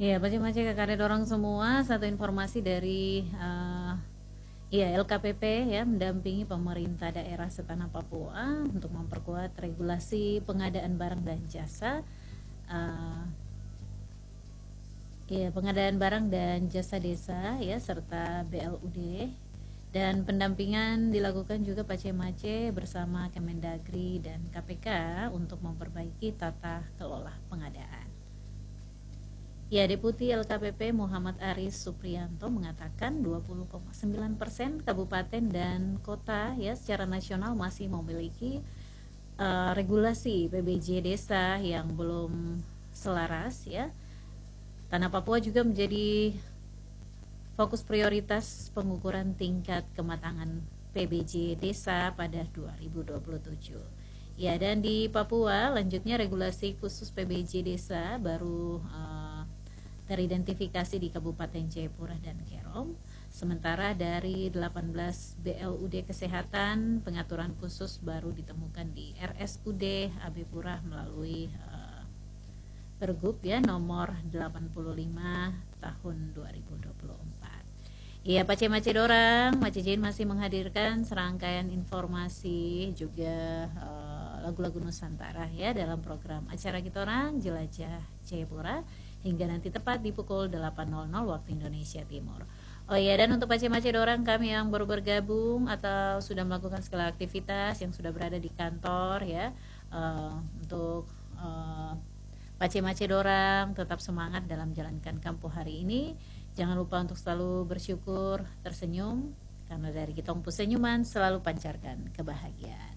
Ya, baca-baca kakak dorong semua. Satu informasi dari ya LKPP ya mendampingi pemerintah daerah setanah Papua untuk memperkuat regulasi pengadaan barang dan jasa. eh, ya pengadaan barang dan jasa desa ya serta BLUD dan pendampingan dilakukan juga Pace-Mace bersama Kemendagri dan KPK untuk memperbaiki tata kelola pengadaan. Ya, Deputi LKPP Muhammad Aris Supriyanto mengatakan 20,9% kabupaten dan kota ya secara nasional masih memiliki regulasi PBJ desa yang belum selaras ya. Tanah Papua juga menjadi fokus prioritas pengukuran tingkat kematangan PBJ desa pada 2027. Ya, dan di Papua lanjutnya regulasi khusus PBJ desa baru teridentifikasi di Kabupaten Jayapura dan Kerom. Sementara dari 18 BLUD Kesehatan, pengaturan khusus baru ditemukan di RSUD AB Pura melalui Pergub ya nomor 85 tahun 2024. Iya, Pace Mace Dorang, Mace Jin masih menghadirkan serangkaian informasi juga lagu-lagu Nusantara ya dalam program acara kita orang Jelajah Jayapura hingga nanti tepat di pukul 8.00 waktu Indonesia Timur. Oh iya, dan untuk Pace Mace Dorang kami yang baru bergabung atau sudah melakukan segala aktivitas yang sudah berada di kantor ya untuk Pace-mace dorang tetap semangat dalam menjalankan kampuh hari ini. Jangan lupa untuk selalu bersyukur, tersenyum, karena dari kita senyuman selalu pancarkan kebahagiaan.